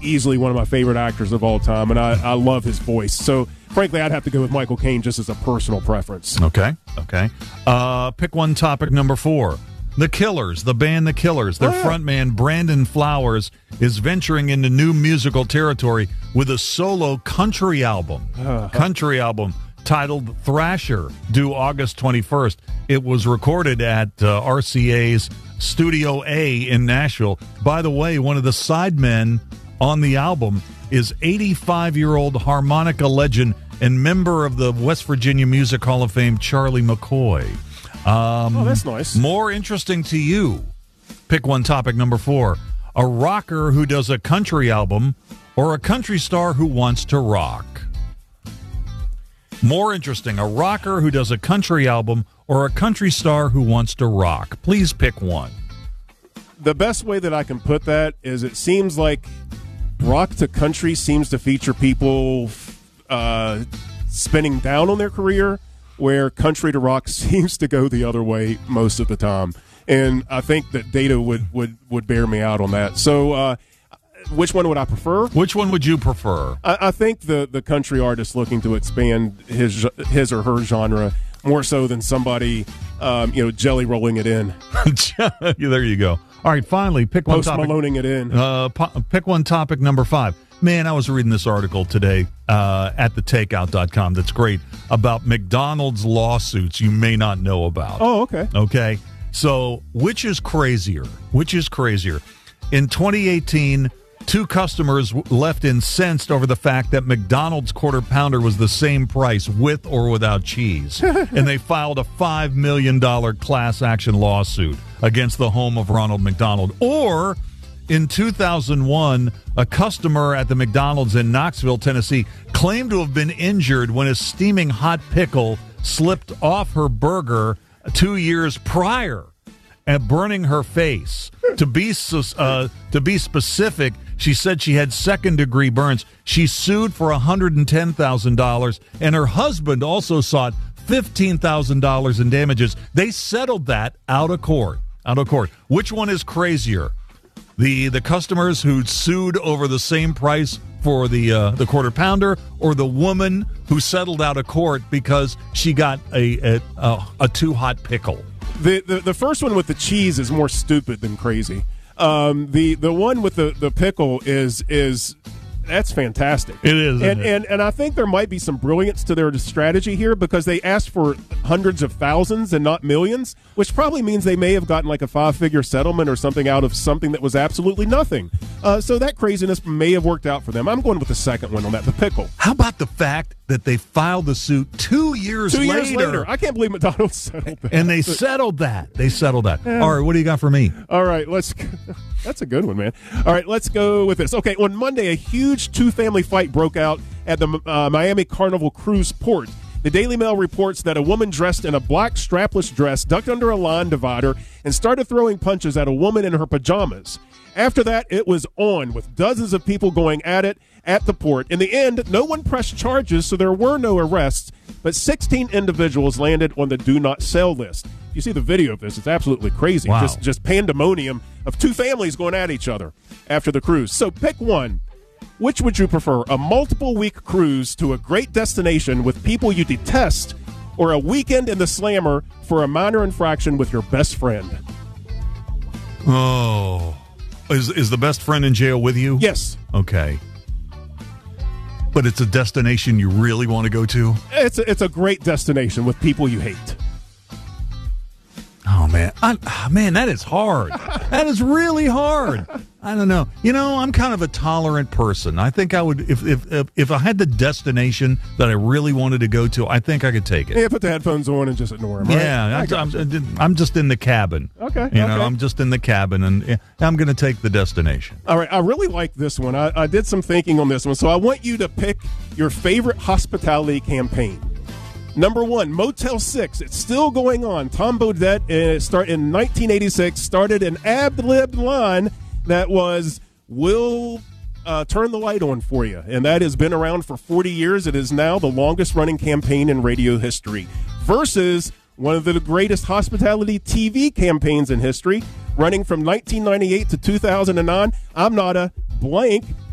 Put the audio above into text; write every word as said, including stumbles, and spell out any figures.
easily one of my favorite actors of all time, and I, I love his voice. So, frankly, I'd have to go with Michael Caine just as a personal preference. Okay, okay. Uh, pick one topic number four. The Killers, the band The Killers. Their oh, yeah. frontman, Brandon Flowers, is venturing into new musical territory with a solo country album. Uh-huh. Country album titled Thrasher, due August twenty-first. It was recorded at uh, R C A's Studio A in Nashville. By the way, one of the sidemen on the album is eighty-five-year-old harmonica legend and member of the West Virginia Music Hall of Fame, Charlie McCoy. Um, oh, that's nice. More interesting to you. Pick one topic number four. A rocker who does a country album or a country star who wants to rock. More interesting. A rocker who does a country album or a country star who wants to rock. Please pick one. The best way that I can put that is it seems like rock to country seems to feature people uh, spinning down on their career, where country to rock seems to go the other way most of the time. And I think that data would, would, would bear me out on that. So uh, which one would I prefer? Which one would you prefer? I, I think the, the country artist looking to expand his his or her genre more so than somebody, um, you know, jelly rolling it in. There you go. All right, finally, pick one Post topic. Maloning it in. Uh, po- pick one topic number five. Man, I was reading this article today uh, at the takeout dot com that's great about McDonald's lawsuits you may not know about. Oh, okay. Okay. So, which is crazier? Which is crazier? In twenty eighteen, two customers w- left incensed over the fact that McDonald's Quarter Pounder was the same price with or without cheese. And they filed a five million dollars class action lawsuit against the home of Ronald McDonald. Or in two thousand one, a customer at the McDonald's in Knoxville, Tennessee, claimed to have been injured when a steaming hot pickle slipped off her burger two years prior and burning her face. To be uh, to be specific, she said she had second-degree burns. She sued for one hundred ten thousand dollars, and her husband also sought fifteen thousand dollars in damages. They settled that out of court. Out of court. Which one is crazier? The the customers who sued over the same price for the uh, the Quarter Pounder, or the woman who settled out of court because she got a a, a, a too hot pickle? The, the the first one with the cheese is more stupid than crazy. Um, the the one with the, the pickle is is that's fantastic. It is, and, isn't it? and and I think there might be some brilliance to their strategy here, because they asked for hundreds of thousands and not millions, which probably means they may have gotten like a five-figure settlement or something out of something that was absolutely nothing. Uh, so that craziness may have worked out for them. I'm going with the second one on that, the pickle. How about the fact that they filed the suit two years Two later? years later. I can't believe McDonald's settled that. And they settled that. They settled that. Yeah. All right, what do you got for me? All right, let's. That's a good one, man. All right, let's go with this. Okay, on Monday, a huge two-family fight broke out at the uh, Miami Carnival Cruise Port. The Daily Mail reports that a woman dressed in a black strapless dress ducked under a line divider and started throwing punches at a woman in her pajamas. After that, it was on, with dozens of people going at it at the port. In the end, no one pressed charges, so there were no arrests, but sixteen individuals landed on the do not sell list. You see the video of this, it's absolutely crazy. Wow. Just, just pandemonium of two families going at each other after the cruise. So pick one. Which would you prefer, a multiple-week cruise to a great destination with people you detest, or a weekend in the slammer for a minor infraction with your best friend? Oh. Is is the best friend in jail with you? Yes. Okay. But it's a destination you really want to go to? It's a, it's a great destination with people you hate. Oh, man. I, man, that is hard. That is really hard. I don't know. You know, I'm kind of a tolerant person. I think I would, if if if, if I had the destination that I really wanted to go to, I think I could take it. Yeah, put the headphones on and just ignore them. Yeah, right? I'm, I'm, I'm just in the cabin. Okay. You know, okay. I'm just in the cabin, and I'm going to take the destination. All right, I really like this one. I, I did some thinking on this one, so I want you to pick your favorite hospitality campaign. Number one, Motel six. It's still going on. Tom Bodett, and it start in nineteen eighty-six, started an ad-libbed line that was, we'll uh, turn the light on for you. And that has been around for forty years. It is now the longest-running campaign in radio history. Versus one of the greatest hospitality T V campaigns in history, running from nineteen ninety-eight to two thousand nine. I'm not a blank.